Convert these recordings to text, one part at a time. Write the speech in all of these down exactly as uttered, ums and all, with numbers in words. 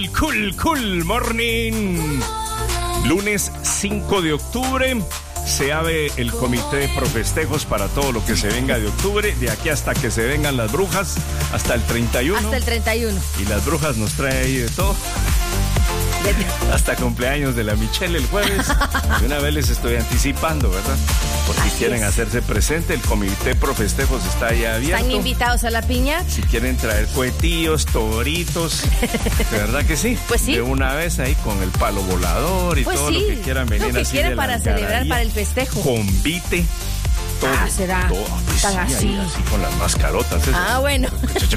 cool, cool, cool morning. Lunes cinco de octubre. Se abre el comité de profestejos para todo lo que se venga de octubre, de aquí hasta que se vengan las brujas, hasta el treinta y uno. Hasta el treinta y uno. Y las brujas nos traen ahí de todo. Hasta cumpleaños de la Michelle el jueves. De una vez les estoy anticipando, ¿verdad? Por si Así quieren es. hacerse presente, el comité profestejos está ahí abierto. ¿Están invitados a la piña? Si quieren traer cohetillos, toritos, de verdad que sí. Pues sí. De una vez ahí con el palo volador y Pues todo sí. lo que quieran venir Lo que así quieren de la para celebrar algarabía, para el festejo. Convite. Todo, Ah, ¿será todo, pues tan sí, ahí, así? así con las mascarotas. esas. Ah, bueno.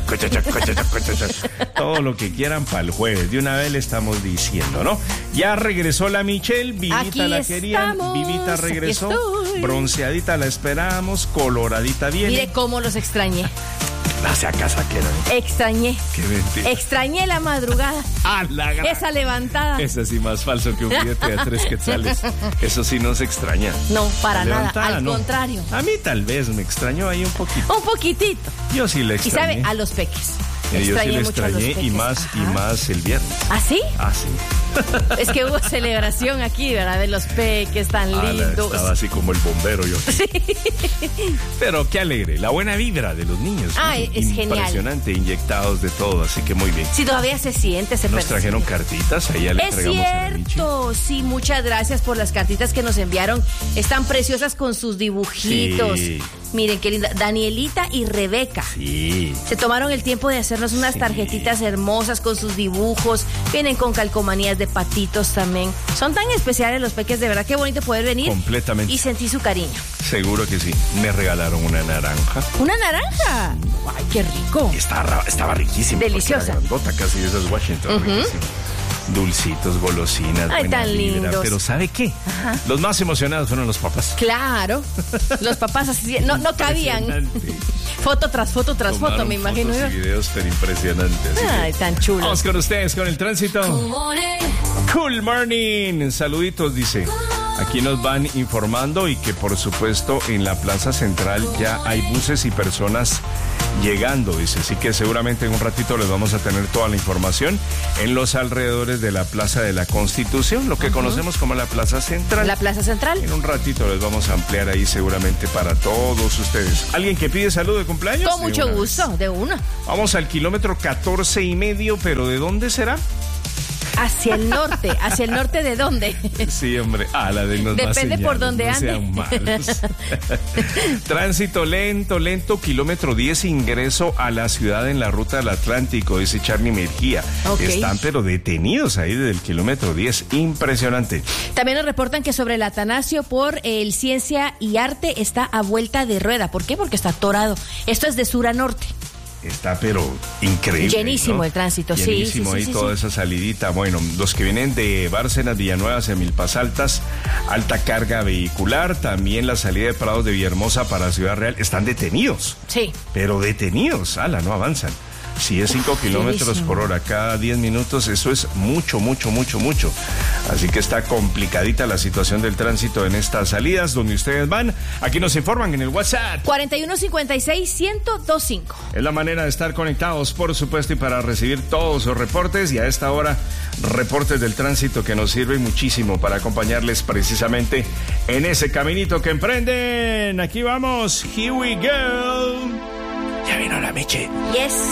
Todo lo que quieran para el jueves. De una vez le estamos diciendo, ¿no? Ya regresó la Michelle, Vivita Aquí la querían, estamos, Vivita aquí regresó, estoy. Bronceadita la esperamos, coloradita viene. Mire cómo los extrañé. No sea casaquera, ¿eh? Extrañé. Qué mentira. Extrañé la madrugada. Ah, la gran... Esa levantada. Ese sí más falso que un billete de tres quetzales. Eso sí no se extraña. No, para La nada. levantada, Al no. contrario. A mí tal vez me extrañó ahí un poquito. Un poquitito. Yo sí le Y extrañé. sabe, a los peques. Eh, Yo sí Extrañé le mucho a los extrañé y peques. más y Ajá. más el viernes. ¿Ah, sí? Ah, sí. Es que hubo celebración aquí, ¿verdad? De los peques tan Ala, lindos. estaba así como el bombero yo. Sí. Pero qué alegre, la buena vibra de los niños. Ah, ¿no? es genial. Impresionante, inyectados de todo, así que muy bien. Sí, todavía se siente, se Nos percibe. trajeron cartitas, ahí ya le Es entregamos a la Michi. cierto, sí, muchas gracias por las cartitas que nos enviaron. Están preciosas con sus dibujitos. Sí. Miren, qué linda. Danielita y Rebeca. Sí. Se tomaron el tiempo de hacernos unas Sí. tarjetitas hermosas con sus dibujos. Vienen con calcomanías de patitos también. Son tan especiales los peques, de verdad, qué bonito poder venir. Completamente. Y sentir su cariño. Seguro que sí. Me regalaron una naranja. ¿Una naranja? ¡Ay, qué rico! Estaba, estaba riquísima. porque Deliciosa. era grandota, casi de esas Washington. riquísima. Dulcitos, golosinas, Ay, buena tan vibra. lindos. Pero ¿sabe qué? Ajá. Los más emocionados fueron los papás. Claro. Los papás así, no, no cabían. Impresionante. Foto tras foto tras foto, Tomaron me imagino fotos yo. y videos, pero impresionantes. así que Ay, tan chulo. Vamos con ustedes, con el tránsito. Cool morning. Saluditos, dice. Aquí nos van informando y que por supuesto en la Plaza Central ya hay buses y personas llegando, dice. Así que seguramente en un ratito les vamos a tener toda la información en los alrededores de la Plaza de la Constitución, lo que uh-huh. conocemos como la Plaza Central. La Plaza Central. En un ratito les vamos a ampliar ahí seguramente para todos ustedes. ¿Alguien que pide salud de cumpleaños? Con mucho gusto, vez. de una. Vamos al kilómetro catorce y medio, pero ¿de dónde será? Hacia el norte. ¿Hacia el norte de dónde? Sí, hombre. Ah, la de los Depende más señales, por dónde no ande. sean malos. Tránsito lento, lento, kilómetro diez, ingreso a la ciudad en la ruta del Atlántico, dice Charlie Mejía. Okay. Están pero detenidos ahí desde el kilómetro diez. Impresionante. También nos reportan que sobre el Atanasio por el Ciencia y Arte está a vuelta de rueda. ¿Por qué? Porque está atorado. Esto es de sur a norte. Está pero increíble. Llenísimo, ¿no? El tránsito, Llenísimo, sí. Llenísimo ahí sí, sí, toda sí. esa salidita. Bueno, los que vienen de Bárcenas, Villanueva hacia Milpas Altas, alta carga vehicular, también la salida de Prados de Villahermosa para Ciudad Real, están detenidos. Sí. Pero detenidos, ala, no avanzan. Si es cinco kilómetros por hora cada diez minutos, eso es mucho, mucho, mucho, mucho. Así que está complicadita la situación del tránsito en estas salidas donde ustedes van. Aquí nos informan en el WhatsApp. cuatro uno cinco seis, uno cero dos cinco. Es la manera de estar conectados, por supuesto, y para recibir todos los reportes. Y a esta hora, reportes del tránsito que nos sirven muchísimo para acompañarles precisamente en ese caminito que emprenden. Aquí vamos. Here we go. Ya vino la Meche. Yes.